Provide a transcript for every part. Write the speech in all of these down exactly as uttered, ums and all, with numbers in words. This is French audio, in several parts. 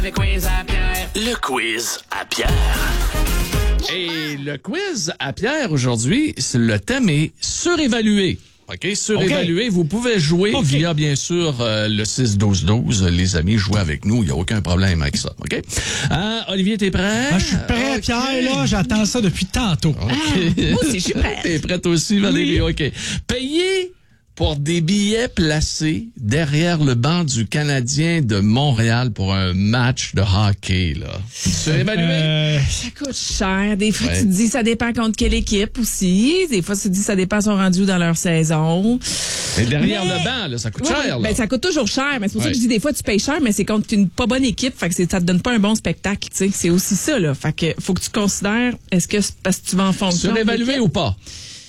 le quiz à Pierre. Le quiz à Pierre. Et le quiz à Pierre aujourd'hui, c'est- le thème est surévalué. OK, surévalué. Okay. Vous pouvez jouer okay. via, bien sûr, euh, le six douze douze. Les amis, jouez avec nous. Il n'y a aucun problème avec ça. OK? Euh, Olivier, t'es prêt? Ah, je suis prêt, okay. Pierre, là. J'attends ça depuis tantôt. OK. Ah, moi aussi, je suis prête. T'es prête aussi, Valérie? Oui. OK. Payez pour des billets placés derrière le banc du Canadien de Montréal pour un match de hockey, là. Surévalué? Euh... Ça coûte cher. Des fois, ouais. tu te dis ça dépend contre quelle équipe aussi. Des fois, tu te dis ça dépend sont rendus dans leur saison. Mais derrière mais... le banc, là, ça coûte ouais, cher, là. Ben, ça coûte toujours cher. Mais c'est pour ouais. ça que je dis des fois, tu payes cher, mais c'est contre une pas bonne équipe. Fait que c'est, ça te donne pas un bon spectacle, tu sais. C'est aussi ça, là. Fait que faut que tu considères, est-ce que c'est parce que tu vas en fonction. Surévalué ou pas?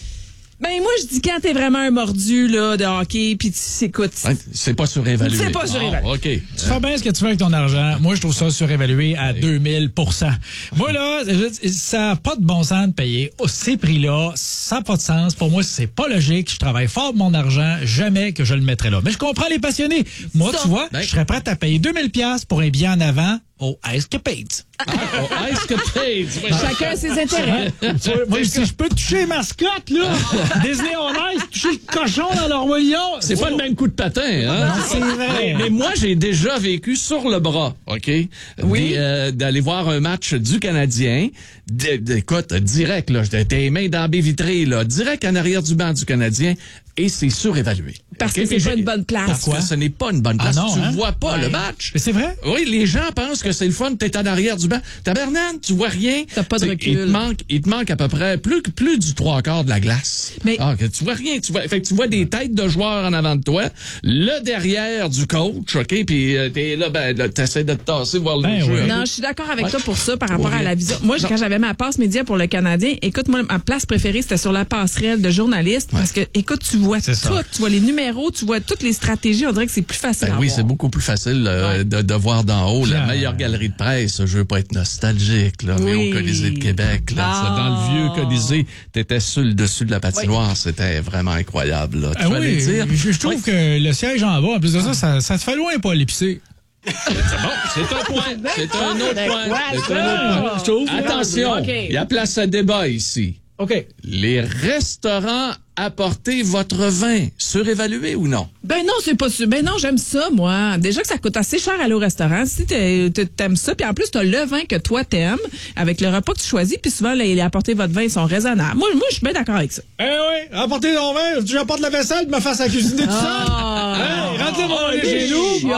Ben moi je dis quand t'es vraiment un mordu là de hockey puis tu écoutes. Ouais, c'est pas surévalué. C'est pas surévalué. Oh, OK. Tu fais bien ce que tu fais avec ton argent. Moi, je trouve ça surévalué à ouais. deux mille pour cent. Moi, là, ça n'a pas de bon sens de payer oh, ces prix-là. Ça n'a pas de sens. Pour moi, c'est pas logique. Je travaille fort pour mon argent. Jamais que je le mettrais là. Mais je comprends les passionnés. Moi, ça. Tu vois, ben. je serais prête à payer deux mille dollars pour un billet en avant au Escapades. Ah, au Escapades. Oui. Chacun ses intérêts. Moi, si je peux toucher mascotte, là, Disney on Ice, toucher le cochon dans leur royaume. C'est oh. pas le même coup de patin, hein? Non, c'est vrai. Mais, mais moi, j'ai déjà vécu sur le bras, OK? Oui. Euh, d'aller voir un match du Canadien. D- d- écoute, direct, là, j'étais les mains dans la baie vitrée, là, direct en arrière du banc du Canadien. Et c'est surévalué. Parce okay? que c'est Puis pas une bonne place. Parce Pourquoi? que ce n'est pas une bonne place. Ah non, tu hein? vois pas ouais. le match. Mais c'est vrai? Oui, les gens pensent que c'est le fun, t'es en arrière du banc. Tabarnane, tu vois rien. T'as pas de T'sais, recul. Il te manque, il te manque à peu près plus, plus du trois quarts de la glace. Mais... Ah, que tu vois rien. Tu vois, fait que tu vois des têtes de joueurs en avant de toi, le derrière du coach, OK? Puis euh, t'es là, ben, là, t'essaies de te tasser, voir ben le jeu. Oui. Non, je suis d'accord avec ouais. toi pour ça, par rapport oui. à la vision. Moi, non. quand j'avais ma passe média pour le Canadien, écoute, moi, ma place préférée, c'était sur la passerelle de journaliste. Ouais. Parce que, écoute, tu vois c'est tout. Ça. Tu vois les numéros, tu vois toutes les stratégies. On dirait que c'est plus facile ben à oui, voir. c'est beaucoup plus facile euh, ouais. de, de voir d'en haut. La meilleure galerie de presse, je veux pas être nostalgique, là, oui. mais au Colisée de Québec, là, ah. dans le vieux Colisée, t'étais sur le dessus de la patinoire. Oui. C'était vraiment incroyable. Là. Tu ah vas oui, dire? Je, je trouve oui. que le siège en bas, en plus de ça, ça, ça te fait loin pas l'épicer. C'est bon, c'est un point. C'est un autre point. C'est un autre point. Attention, okay. il y a place à débat ici. OK. Les restaurants apportez votre vin, surévalué ou non? Ben non, c'est pas sûr. Ben non, j'aime ça, moi. Déjà que ça coûte assez cher à aller au restaurant. Si t'aimes ça, puis en plus, t'as le vin que toi t'aimes, avec le repas que tu choisis, puis souvent, là, les apporter votre vin, ils sont raisonnables. Moi, moi je suis bien d'accord avec ça. Eh oui, apportez ton vin, tu apportes la vaisselle, tu me fasses à cuisiner tout ça. Ah! Hey, rentre-le mon vin chez nous.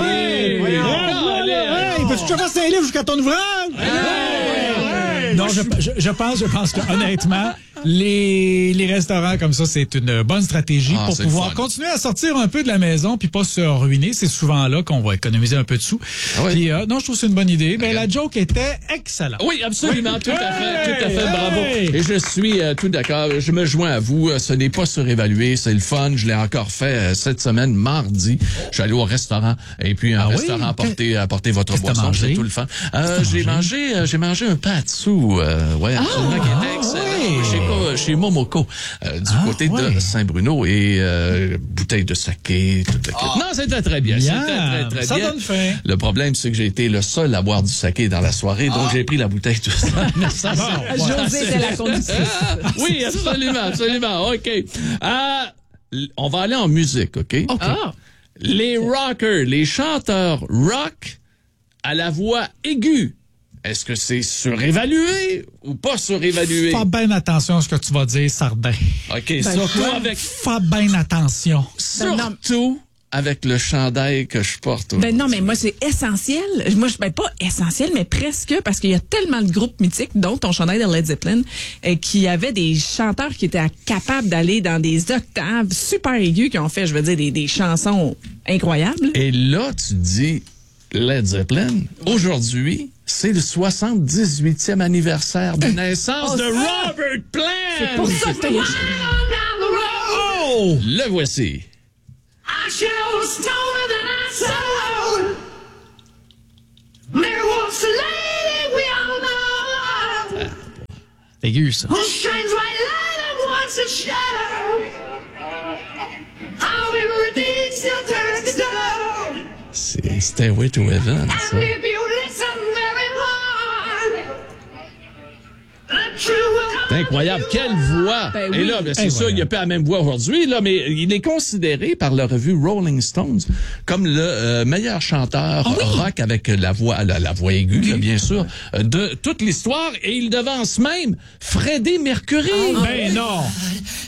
Hey, peux-tu que je fasse un livre jusqu'à ton ouvrage? Non, je, je, je pense, je pense que honnêtement, les, les restaurants comme ça, c'est une bonne stratégie ah, pour pouvoir continuer à sortir un peu de la maison puis pas se ruiner. C'est souvent là qu'on va économiser un peu de sous. Ah oui. Puis, euh, non, je trouve que c'est une bonne idée. Ben, la joke était excellente. Oui, absolument, oui. tout à fait, tout à fait, bravo. Et je suis euh, tout d'accord. Je me joins à vous. Ce n'est pas surévalué, c'est le fun. Je l'ai encore fait euh, cette semaine, mardi. Je suis allé au restaurant et puis un ah, restaurant oui? apporter, apporter votre boisson, c'est tout le fun. Euh, j'ai mangé, euh, j'ai mangé un patsu. Euh, ouais, absolument, ah, qui était excellent. Oui. Chez, chez Momoko, euh, du ah, côté ouais. de Saint-Bruno et euh, bouteille de saké, tout le ah. Non, c'était très bien. bien. C'était très, très ça bien. Donne faim. Le problème, c'est que j'ai été le seul à boire du saké dans la soirée, donc ah. j'ai pris la bouteille tout ça. ça bon, José était la conditrice. Oui, absolument, absolument. OK. Euh, on va aller en musique, OK? OK. Ah. Les rockers, les chanteurs rock à la voix aiguë. Est-ce que c'est surévalué ou pas surévalué? Fais bien attention à ce que tu vas dire, Sardin. OK, ben, surtout toi, avec... Fais bien attention. Surtout avec le chandail que je porte. Ben non, mais moi, c'est essentiel. Moi, je ben pas essentiel, mais presque, parce qu'il y a tellement de groupes mythiques, dont ton chandail de Led Zeppelin, euh, qui avaient des chanteurs qui étaient capables d'aller dans des octaves super aigus, qui ont fait, je veux dire, des, des chansons incroyables. Et là, tu dis... Led Zeppelin, aujourd'hui, c'est le soixante-dix-huitième anniversaire de naissance oh, de Robert Plant. C'est pour ça que t'as Oh! Le voici. C'est aigu, ça. C'est Stairway to Heaven, ça. Incroyable. Quelle voix! Ben oui. Et là, ben, c'est Incroyable. sûr, il n'y a pas la même voix aujourd'hui, là, mais il est considéré par la revue Rolling Stones comme le euh, meilleur chanteur Ah oui? rock avec la voix, la, la voix aiguë, là, bien sûr, euh, de toute l'histoire. Et il devance même Freddie Mercury. Ben non!